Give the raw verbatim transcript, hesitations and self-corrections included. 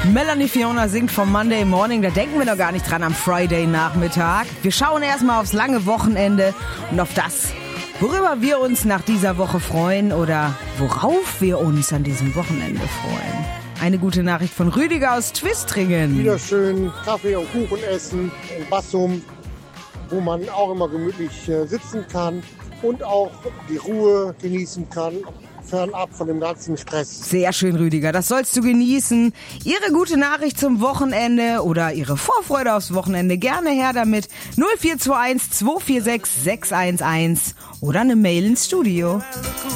Melanie Fiona singt vom Monday Morning, da denken wir noch gar nicht dran am Friday Nachmittag. Wir schauen erstmal aufs lange Wochenende und auf das, worüber wir uns nach dieser Woche freuen oder worauf wir uns an diesem Wochenende freuen. Eine gute Nachricht von Rüdiger aus Twistringen. Wieder schön Kaffee und Kuchen essen in Bassum, wo man auch immer gemütlich äh, sitzen kann und auch die Ruhe genießen kann, fernab von dem ganzen Stress. Sehr schön, Rüdiger, das sollst du genießen. Ihre gute Nachricht zum Wochenende oder Ihre Vorfreude aufs Wochenende, gerne her damit. null vier zwei eins zwei vier sechs sechs eins eins oder eine Mail ins Studio.